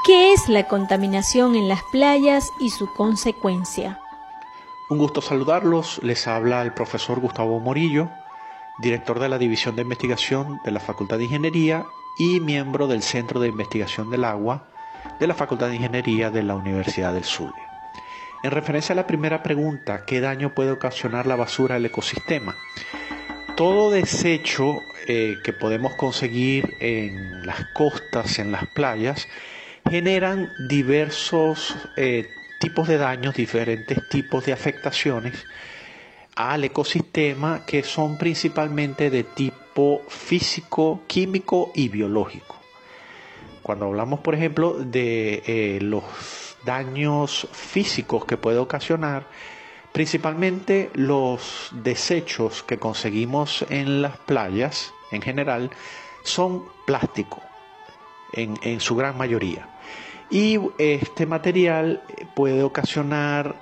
¿Qué es la contaminación en las playas y su consecuencia? Un gusto saludarlos, les habla el profesor Gustavo Morillo, director de la División de Investigación de la Facultad de Ingeniería y miembro del Centro de Investigación del Agua de la Facultad de Ingeniería de la Universidad del Zulia. En referencia a la primera pregunta, ¿qué daño puede ocasionar la basura al ecosistema? Todo desecho que podemos conseguir en las costas, en las playas, generan diversos tipos de daños, diferentes tipos de afectaciones al ecosistema que son principalmente de tipo físico, químico y biológico. Cuando hablamos, por ejemplo, de los daños físicos que puede ocasionar, principalmente los desechos que conseguimos en las playas, en general, son plástico, en su gran mayoría. Y este material puede ocasionar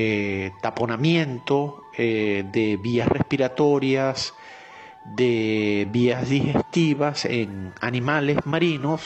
taponamiento de vías respiratorias, de vías digestivas en animales marinos,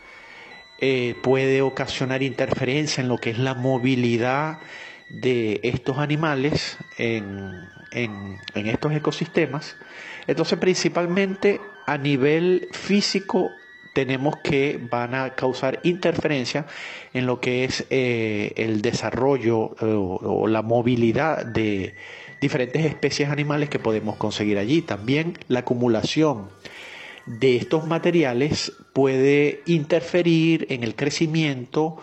puede ocasionar interferencia en lo que es la movilidad de estos animales en estos ecosistemas. Entonces, principalmente a nivel físico, tenemos que van a causar interferencia en lo que es el desarrollo o la movilidad de diferentes especies animales que podemos conseguir allí. También la acumulación de estos materiales puede interferir en el crecimiento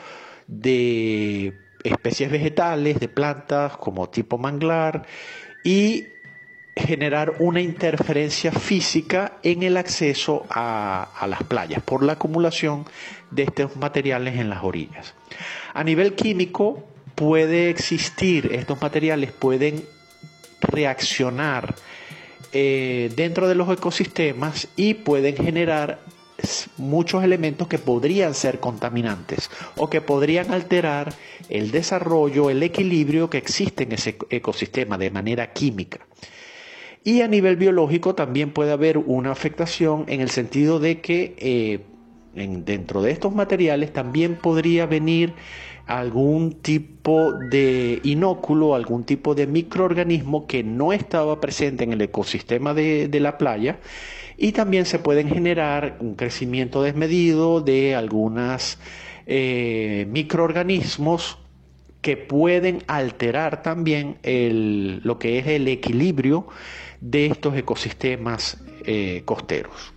de especies vegetales, de plantas como tipo manglar, y generar una interferencia física en el acceso a las playas por la acumulación de estos materiales en las orillas. A nivel químico puede existir, estos materiales pueden reaccionar dentro de los ecosistemas y pueden generar muchos elementos que podrían ser contaminantes o que podrían alterar el desarrollo, el equilibrio que existe en ese ecosistema de manera química. Y a nivel biológico también puede haber una afectación en el sentido de que dentro de estos materiales también podría venir algún tipo de inóculo, algún tipo de microorganismo que no estaba presente en el ecosistema de la playa, y también se pueden generar un crecimiento desmedido de algunos microorganismos que pueden alterar también lo que es el equilibrio de estos ecosistemas costeros.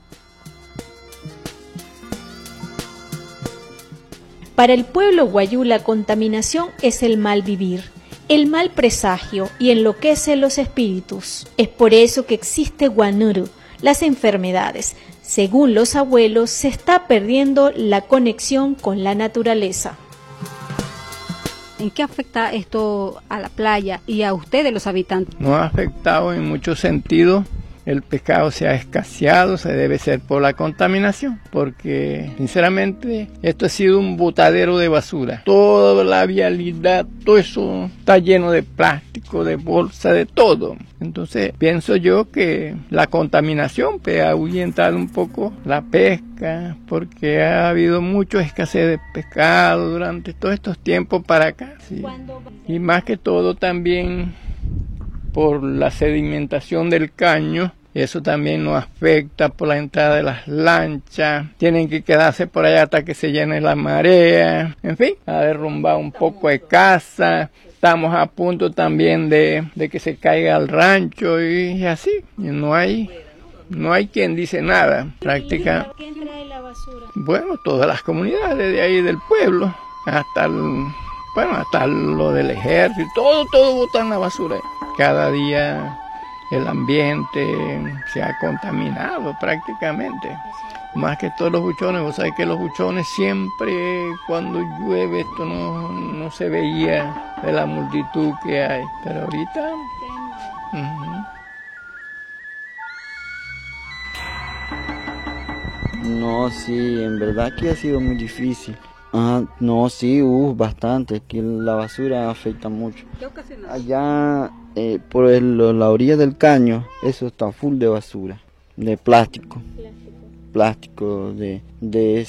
Para el pueblo wayú, la contaminación es el mal vivir, el mal presagio, y enloquece los espíritus. Es por eso que existe Guanuru, las enfermedades. Según los abuelos, se está perdiendo la conexión con la naturaleza. ¿En qué afecta esto a la playa y a ustedes, los habitantes? Nos ha afectado en muchos sentidos. El pescado se ha escaseado, se debe ser por la contaminación, porque sinceramente esto ha sido un botadero de basura. Toda la vialidad, todo eso está lleno de plástico, de bolsa, de todo. Entonces pienso yo que la contaminación ha ahuyentado un poco la pesca, porque ha habido mucha escasez de pescado durante todos estos tiempos para acá. Sí. Y más que todo también por la sedimentación del caño, eso también nos afecta por la entrada de las lanchas, tienen que quedarse por allá hasta que se llene la marea, en fin, ha derrumbado un poco de casa, estamos a punto también de que se caiga el rancho y así, y no hay quien dice nada, prácticamente. ¿Quién trae la basura? Bueno, todas las comunidades de ahí del pueblo, hasta lo del ejército, todo botan la basura. Cada día el ambiente se ha contaminado prácticamente. Más que todos los buchones, vos sabés que los buchones siempre cuando llueve esto no se veía de la multitud que hay. Pero ahorita... No, sí, en verdad que ha sido muy difícil. No, sí, bastante, que la basura afecta mucho. ¿Qué ocasiona? Allá por la orilla del caño, eso está full de basura, de plástico de